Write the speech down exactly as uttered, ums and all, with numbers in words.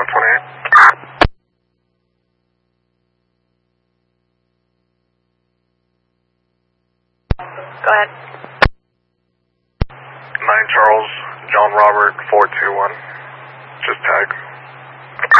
one twenty-eight. Go ahead. nine Charles, John Robert, four two one. Just tag.